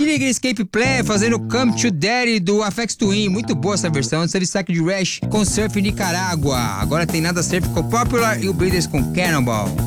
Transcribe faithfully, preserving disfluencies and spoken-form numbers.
Chilligan Escape Plan fazendo Come to Daddy do Afex Twin. Muito boa essa versão. Antes teve Sack de Rash com Surf Nicarágua. Agora tem Nada Surf com Popular e o Breeders com Cannonball.